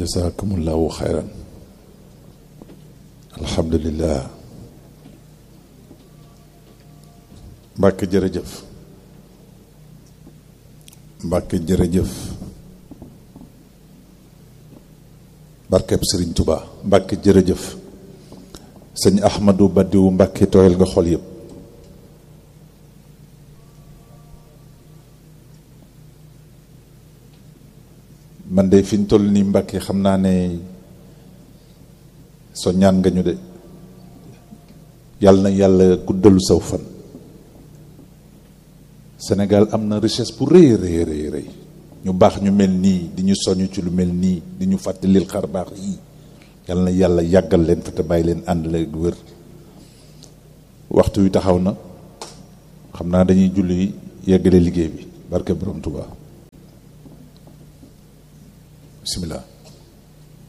jazakumullahu xayran. alhamdulillah. Mbàkke jërëjëf. Mbàkke jërëjëf. barkeb Sëriñ Tuba. Mbàkke jërëjëf. sëñ Ahmadou Badiou Mbàkke tooyal nga xol yëpp. man de fi ñu toll nii Mbàkke xam naa ne so ñaan nga ñu de yàlla na yàlla guddalu saw fan. Sénégal am na richesse bu rëy rëy rëy ñu baax ñu mel nii di ñu soññ ci lu mel nii di ñu fàttalil xar baax yi yàlla na yàlla yàggal leen fa te bàyyi leen ànd la wér. waxtu wi taxaw na xam naa dañuy julli yeggale liggéey bi barke borom Tuubaa. bismillah.